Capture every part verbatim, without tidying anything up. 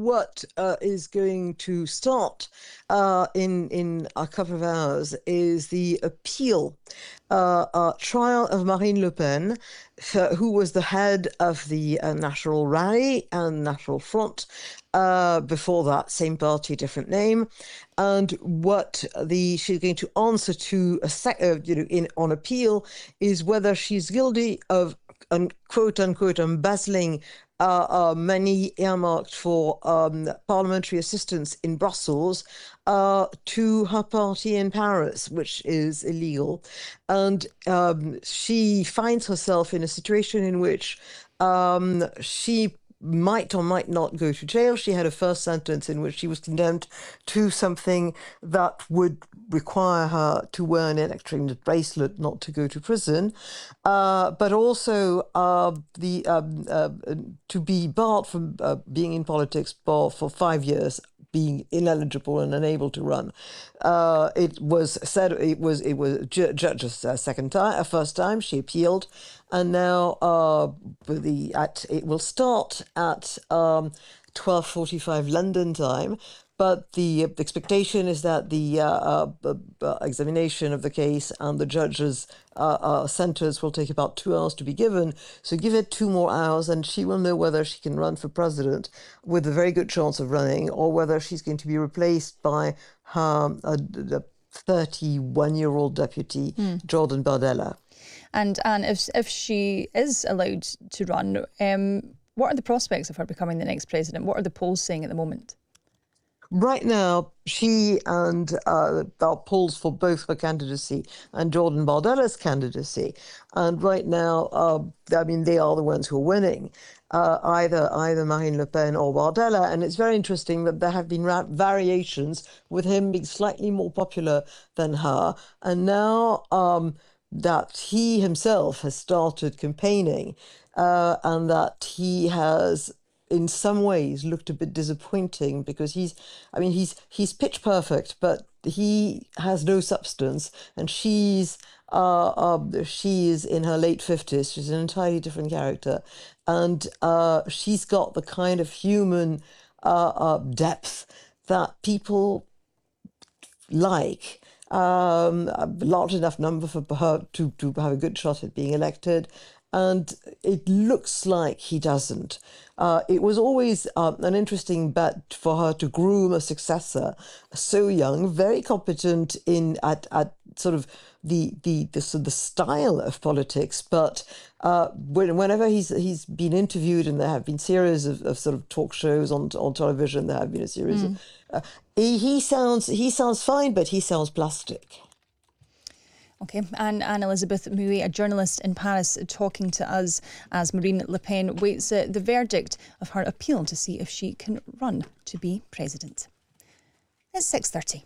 what uh, is going to start uh, in in a couple of hours is the appeal uh, uh, trial of Marine Le Pen, for, who was the head of the uh, National Rally and National Front. Uh, before that, same party, different name, and what the she's going to answer to a sec, uh, you know, in on appeal is whether she's guilty of un, quote unquote embezzling uh, uh, money earmarked for um, parliamentary assistance in Brussels uh, to her party in Paris, which is illegal, and um, she finds herself in a situation in which um, she might or might not go to jail. She had a first sentence in which she was condemned to something that would require her to wear an electronic bracelet, not to go to prison, uh, but also uh, the um, uh, to be barred from uh, being in politics for, for five years, being ineligible and unable to run. Uh, it was said it was it was ju- judge's uh, second time, a first time. She appealed, and now uh, the at it will start at um, twelve forty-five London time. But the uh, expectation is that the uh, uh, uh, examination of the case and the judge's uh, uh, sentence will take about two hours to be given. So give it two more hours and she will know whether she can run for president with a very good chance of running, or whether she's going to be replaced by her uh, thirty-one-year-old deputy, mm. Jordan Bardella. And, and if, if she is allowed to run, um, what are the prospects of her becoming the next president? What are the polls saying at the moment? Right now, she and uh, there are polls for both her candidacy and Jordan Bardella's candidacy. And right now, uh, I mean, they are the ones who are winning, uh, either either Marine Le Pen or Bardella. And it's very interesting that there have been ra- variations with him being slightly more popular than her. And now um, that he himself has started campaigning uh, and that he has in some ways looked a bit disappointing, because he's, I mean, he's he's pitch perfect, but he has no substance, and she's uh, uh she's in her late fifties. She's an entirely different character, and uh, she's got the kind of human uh, uh, depth that people like. Um, a large enough number for her to to have a good shot at being elected. And it looks like he doesn't. Uh, it was always uh, an interesting bet for her to groom a successor so young, very competent in at, at sort of the the the, sort of the style of politics. But uh, when, whenever he's he's been interviewed, and there have been series of, of sort of talk shows on on television, there have been a series mm. of uh, he, he sounds he sounds fine, but he sounds plastic. OK, and Anne-Elisabeth Mouet, a journalist in Paris, talking to us as Marine Le Pen waits uh, the verdict of her appeal to see if she can run to be president. It's six thirty.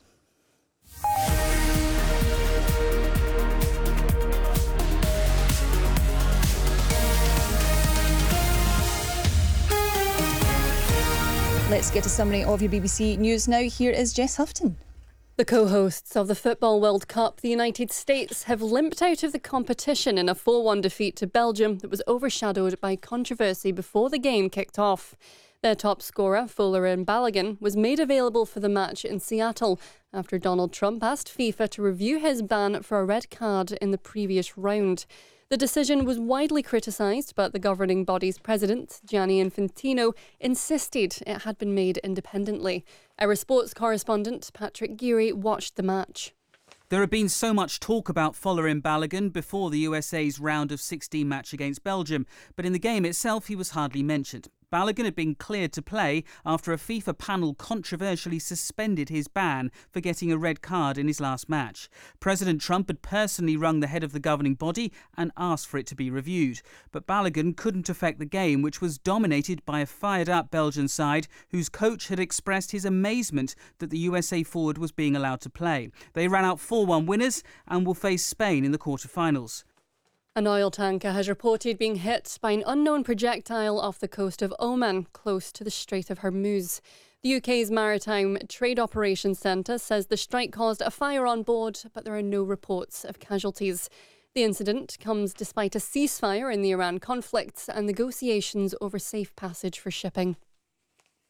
Let's get a summary of your B B C News now. Here is Jess Houghton. The co-hosts of the Football World Cup, the United States, have limped out of the competition in a four one defeat to Belgium that was overshadowed by controversy before the game kicked off. Their top scorer, Folarin Balogun, was made available for the match in Seattle after Donald Trump asked FIFA to review his ban for a red card in the previous round. The decision was widely criticised, but the governing body's president, Gianni Infantino, insisted it had been made independently. Our sports correspondent, Patrick Geary, watched the match. There had been so much talk about Folarin Balogun before the U S A's round of sixteen match against Belgium, but in the game itself he was hardly mentioned. Balogun had been cleared to play after a FIFA panel controversially suspended his ban for getting a red card in his last match. President Trump had personally rung the head of the governing body and asked for it to be reviewed. But Balogun couldn't affect the game, which was dominated by a fired-up Belgian side whose coach had expressed his amazement that the U S A forward was being allowed to play. They ran out four one winners and will face Spain in the quarter-finals. An oil tanker has reported being hit by an unknown projectile off the coast of Oman, close to the Strait of Hormuz. The U K's Maritime Trade Operations Centre says the strike caused a fire on board, but there are no reports of casualties. The incident comes despite a ceasefire in the Iran conflict and negotiations over safe passage for shipping.